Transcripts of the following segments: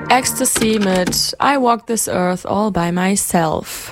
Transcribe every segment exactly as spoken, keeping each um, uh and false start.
Ecstasy mit I Walk This Earth All By Myself.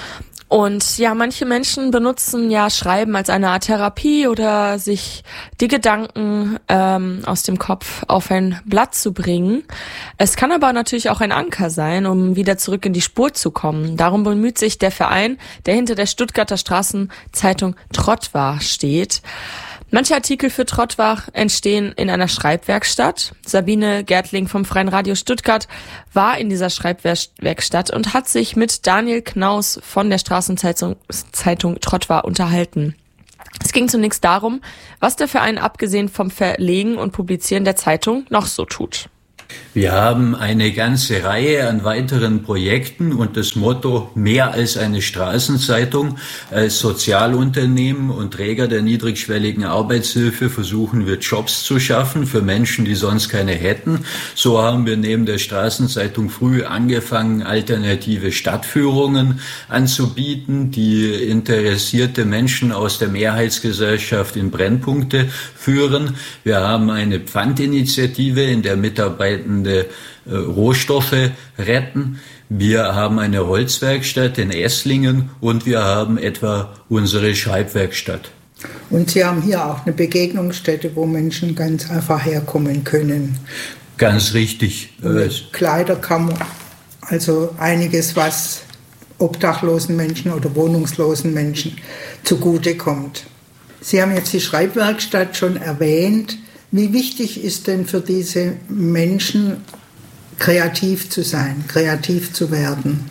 Und ja, manche Menschen benutzen ja Schreiben als eine Art Therapie oder sich die Gedanken ähm, aus dem Kopf auf ein Blatt zu bringen. Es kann aber natürlich auch ein Anker sein, um wieder zurück in die Spur zu kommen. Darum bemüht sich der Verein, der hinter der Stuttgarter Straßenzeitung Trottwar steht. Manche Artikel für Trottwar entstehen in einer Schreibwerkstatt. Sabine Gärtling vom Freien Radio Stuttgart war in dieser Schreibwerkstatt und hat sich mit Daniel Knaus von der Straßenzeitung Zeitung Trottwar unterhalten. Es ging zunächst darum, was der Verein abgesehen vom Verlegen und Publizieren der Zeitung noch so tut. Wir haben eine ganze Reihe an weiteren Projekten und das Motto mehr als eine Straßenzeitung. Als Sozialunternehmen und Träger der niedrigschwelligen Arbeitshilfe versuchen wir Jobs zu schaffen für Menschen, die sonst keine hätten. So haben wir neben der Straßenzeitung früh angefangen, alternative Stadtführungen anzubieten, die interessierte Menschen aus der Mehrheitsgesellschaft in Brennpunkte führen. Wir haben eine Pfandinitiative, in der Mitarbeitende äh, Rohstoffe retten. Wir haben eine Holzwerkstatt in Esslingen und wir haben etwa unsere Schreibwerkstatt. Und Sie haben hier auch eine Begegnungsstätte, wo Menschen ganz einfach herkommen können. Ganz richtig. Eine Kleiderkammer, also einiges, was obdachlosen Menschen oder wohnungslosen Menschen zugutekommt. Sie haben jetzt die Schreibwerkstatt schon erwähnt. Wie wichtig ist denn für diese Menschen, kreativ zu sein, kreativ zu werden?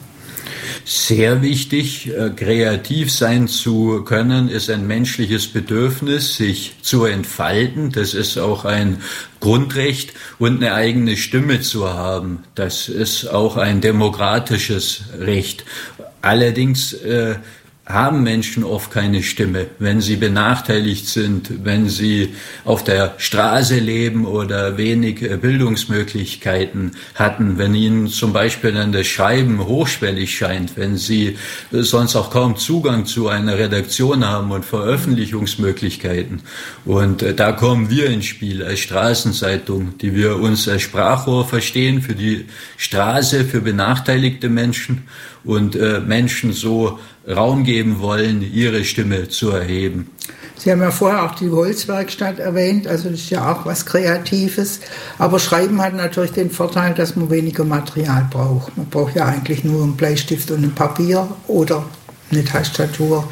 Sehr wichtig, kreativ sein zu können, ist ein menschliches Bedürfnis, sich zu entfalten. Das ist auch ein Grundrecht, und eine eigene Stimme zu haben. Das ist auch ein demokratisches Recht. Allerdings äh, haben Menschen oft keine Stimme, wenn sie benachteiligt sind, wenn sie auf der Straße leben oder wenig Bildungsmöglichkeiten hatten, wenn ihnen zum Beispiel dann das Schreiben hochschwellig scheint, wenn sie sonst auch kaum Zugang zu einer Redaktion haben und Veröffentlichungsmöglichkeiten. Und da kommen wir ins Spiel als Straßenzeitung, die wir uns als Sprachrohr verstehen für die Straße, für benachteiligte Menschen und äh, Menschen so Raum geben wollen, ihre Stimme zu erheben. Sie haben ja vorher auch die Holzwerkstatt erwähnt, also das ist ja auch was Kreatives. Aber Schreiben hat natürlich den Vorteil, dass man weniger Material braucht. Man braucht ja eigentlich nur einen Bleistift und ein Papier oder eine Tastatur.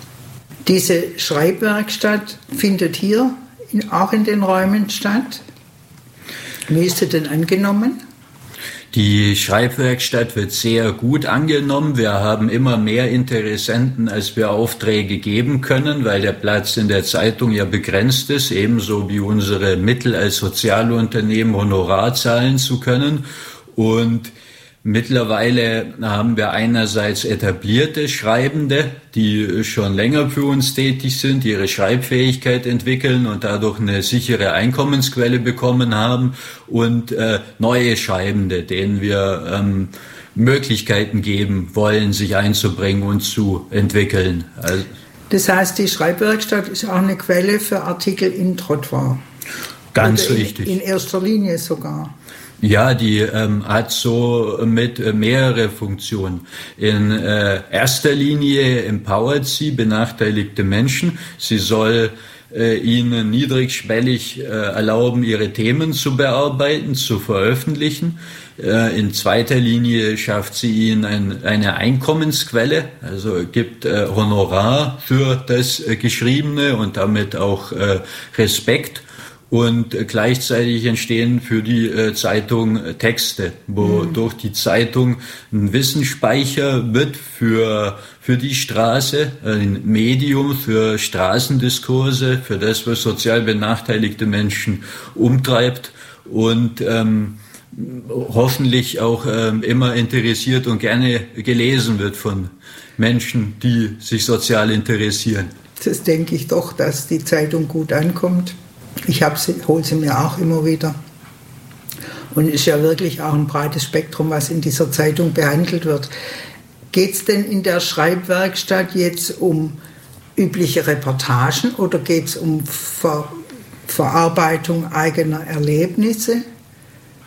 Diese Schreibwerkstatt findet hier in, auch in den Räumen statt. Wie ist sie denn angenommen? Die Schreibwerkstatt wird sehr gut angenommen. Wir haben immer mehr Interessenten, als wir Aufträge geben können, weil der Platz in der Zeitung ja begrenzt ist, ebenso wie unsere Mittel als Sozialunternehmen Honorar zahlen zu können. Und mittlerweile haben wir einerseits etablierte Schreibende, die schon länger für uns tätig sind, ihre Schreibfähigkeit entwickeln und dadurch eine sichere Einkommensquelle bekommen haben, und äh, neue Schreibende, denen wir ähm, Möglichkeiten geben wollen, sich einzubringen und zu entwickeln. Also, das heißt, die Schreibwerkstatt ist auch eine Quelle für Artikel in Trottwar. Ganz Oder richtig. In, in erster Linie sogar. Ja, die ähm, hat so mit äh, mehrere Funktionen. In äh, erster Linie empowert sie benachteiligte Menschen. Sie soll äh, ihnen niedrigschwellig äh, erlauben, ihre Themen zu bearbeiten, zu veröffentlichen. Äh, in zweiter Linie schafft sie ihnen ein, eine Einkommensquelle, also gibt äh, Honorar für das äh, Geschriebene und damit auch äh, Respekt. Und gleichzeitig entstehen für die äh, Zeitung äh, Texte, wodurch mhm. die Zeitung ein Wissensspeicher wird für, für die Straße, ein Medium für Straßendiskurse, für das, was sozial benachteiligte Menschen umtreibt und ähm, hoffentlich auch ähm, immer interessiert und gerne gelesen wird von Menschen, die sich sozial interessieren. Das denke ich doch, dass die Zeitung gut ankommt. Ich hole sie mir auch immer wieder. Und es ist ja wirklich auch ein breites Spektrum, was in dieser Zeitung behandelt wird. Geht es denn in der Schreibwerkstatt jetzt um übliche Reportagen oder geht es um Ver- Verarbeitung eigener Erlebnisse?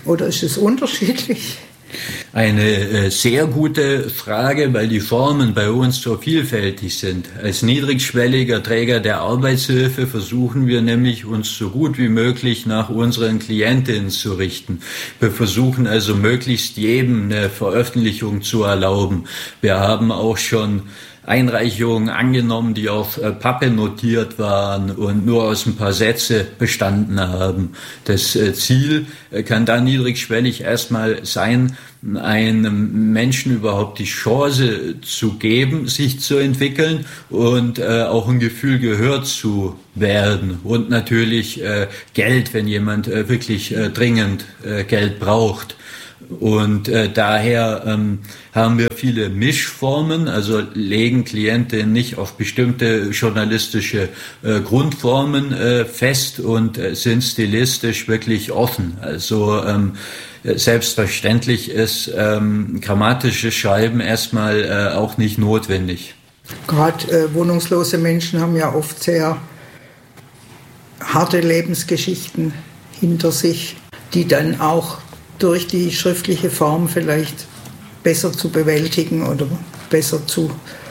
oder ist es unterschiedlich? Eine äh, sehr gute Frage, weil die Formen bei uns so vielfältig sind. Als niedrigschwelliger Träger der Arbeitshilfe versuchen wir nämlich, uns so gut wie möglich nach unseren Klientinnen zu richten. Wir versuchen also möglichst jedem eine Veröffentlichung zu erlauben. Wir haben auch schon Einreichungen angenommen, die auf Pappe notiert waren und nur aus ein paar Sätze bestanden haben. Das Ziel kann da niedrigschwellig erstmal sein, einem Menschen überhaupt die Chance zu geben, sich zu entwickeln und äh, auch ein Gefühl gehört zu werden. Und natürlich äh, Geld, wenn jemand äh, wirklich äh, dringend äh, Geld braucht. Und äh, daher ähm, haben wir viele Mischformen, also legen Klientinnen nicht auf bestimmte journalistische äh, Grundformen äh, fest und äh, sind stilistisch wirklich offen. Also ähm, selbstverständlich ist ähm, grammatisches Schreiben erstmal äh, auch nicht notwendig. Gerade äh, wohnungslose Menschen haben ja oft sehr harte Lebensgeschichten hinter sich, die dann auch durch die schriftliche Form vielleicht besser zu bewältigen oder besser zu,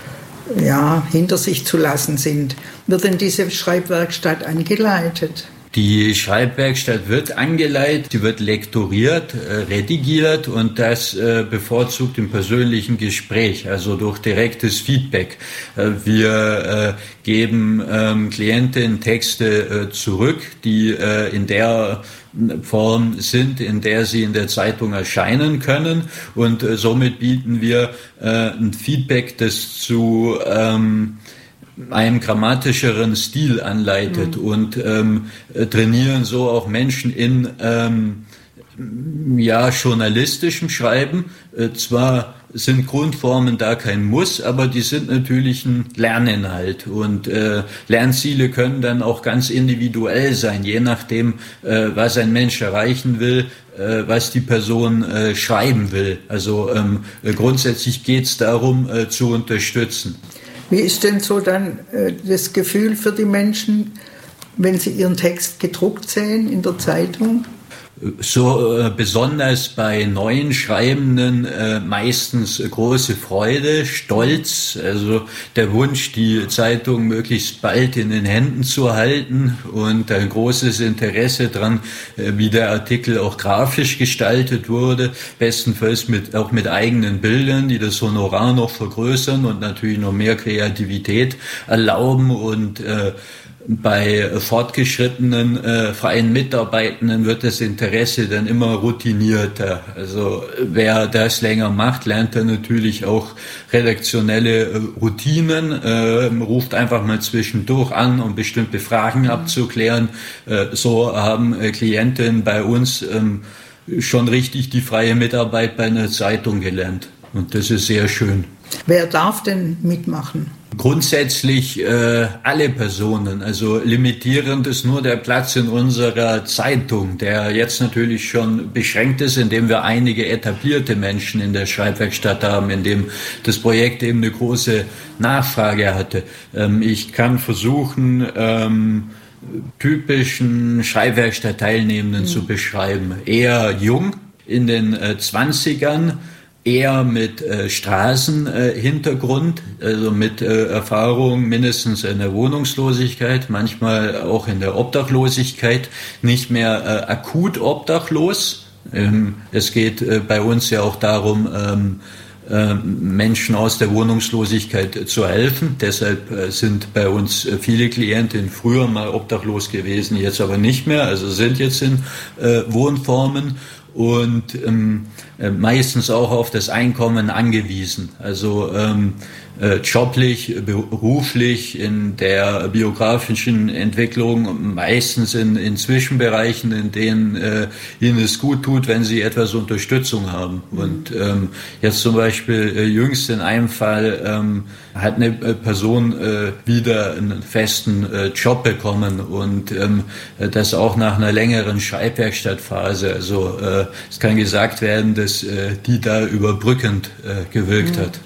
ja, hinter sich zu lassen sind. Wird denn diese Schreibwerkstatt angeleitet? Die Schreibwerkstatt wird angeleitet, sie wird lektoriert, äh, redigiert und das äh, bevorzugt im persönlichen Gespräch, also durch direktes Feedback. Äh, wir äh, geben ähm, Klientinnen Texte äh, zurück, die äh, in der Form sind, in der sie in der Zeitung erscheinen können und äh, somit bieten wir äh, ein Feedback, das zu ähm, einem grammatischeren Stil anleitet mhm. und ähm, trainieren so auch Menschen in ähm, ja journalistischem Schreiben. Äh, zwar sind Grundformen da kein Muss, aber die sind natürlich ein Lerninhalt und äh, Lernziele können dann auch ganz individuell sein, je nachdem, äh, was ein Mensch erreichen will, äh, was die Person äh, schreiben will. Also ähm, grundsätzlich geht es darum, äh, zu unterstützen. Wie ist denn so dann äh, das Gefühl für die Menschen, wenn sie ihren Text gedruckt sehen in der Zeitung? So äh, besonders bei neuen Schreibenden äh, meistens große Freude, Stolz, also der Wunsch, die Zeitung möglichst bald in den Händen zu halten und ein großes Interesse dran, äh, wie der Artikel auch grafisch gestaltet wurde, bestenfalls mit, auch mit eigenen Bildern, die das Honorar noch vergrößern und natürlich noch mehr Kreativität erlauben und äh, bei fortgeschrittenen äh, freien Mitarbeitenden wird das Interesse dann immer routinierter. Also wer das länger macht, lernt dann natürlich auch redaktionelle äh, Routinen, äh, ruft einfach mal zwischendurch an, um bestimmte Fragen abzuklären. Äh, so haben äh, Klientinnen bei uns ähm, schon richtig die freie Mitarbeit bei einer Zeitung gelernt. Und das ist sehr schön. Wer darf denn mitmachen? Grundsätzlich äh, alle Personen, also limitierend ist nur der Platz in unserer Zeitung, der jetzt natürlich schon beschränkt ist, indem wir einige etablierte Menschen in der Schreibwerkstatt haben, indem das Projekt eben eine große Nachfrage hatte. Ähm, ich kann versuchen, ähm, typischen Schreibwerkstatt-Teilnehmenden mhm. zu beschreiben. Eher jung, in den äh, zwanzigern, eher mit äh, Straßenhintergrund, äh, also mit äh, Erfahrung mindestens in der Wohnungslosigkeit, manchmal auch in der Obdachlosigkeit, nicht mehr äh, akut obdachlos. Ähm, es geht äh, bei uns ja auch darum, ähm, äh, Menschen aus der Wohnungslosigkeit äh, zu helfen. Deshalb äh, sind bei uns äh, viele Klientinnen früher mal obdachlos gewesen, jetzt aber nicht mehr, also sind jetzt in äh, Wohnformen. Und ähm, meistens auch auf das Einkommen angewiesen. Also ähm, äh, joblich, beruflich, in der biografischen Entwicklung, meistens in, in Zwischenbereichen, in denen äh, ihnen es gut tut, wenn sie etwas Unterstützung haben. Mhm. Und ähm, jetzt zum Beispiel äh, jüngst in einem Fall ähm, hat eine Person äh, wieder einen festen äh, Job bekommen und ähm, das auch nach einer längeren Schreibwerkstattphase. Also äh, es kann gesagt werden, dass äh, die da überbrückend äh, gewirkt mhm. hat.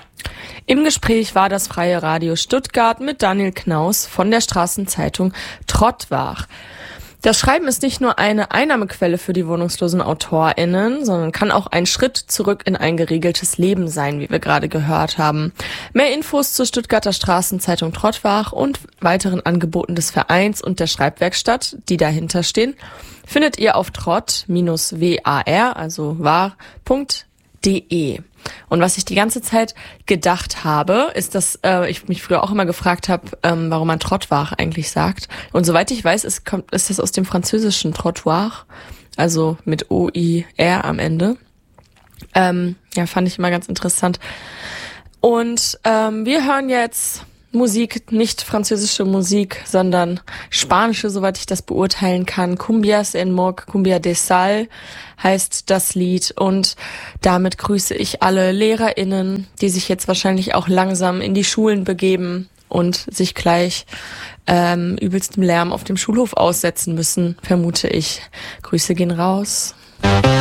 Im Gespräch war das Freie Radio Stuttgart mit Daniel Knaus von der Straßenzeitung Trottwar. Das Schreiben ist nicht nur eine Einnahmequelle für die wohnungslosen AutorInnen, sondern kann auch ein Schritt zurück in ein geregeltes Leben sein, wie wir gerade gehört haben. Mehr Infos zur Stuttgarter Straßenzeitung Trottwar und weiteren Angeboten des Vereins und der Schreibwerkstatt, die dahinter stehen, findet ihr auf trott-war, also war.de. Und was ich die ganze Zeit gedacht habe, ist, dass äh, ich mich früher auch immer gefragt habe, ähm, warum man Trottoir eigentlich sagt. Und soweit ich weiß, ist, kommt, ist das aus dem französischen Trottoir, also mit O I R am Ende. Ähm, ja, fand ich immer ganz interessant. Und ähm, wir hören jetzt Musik, nicht französische Musik, sondern spanische, soweit ich das beurteilen kann. Cumbias en Moc, Cumbia de Sal heißt das Lied. Und damit grüße ich alle LehrerInnen, die sich jetzt wahrscheinlich auch langsam in die Schulen begeben und sich gleich ähm, übelstem Lärm auf dem Schulhof aussetzen müssen, vermute ich. Grüße gehen raus.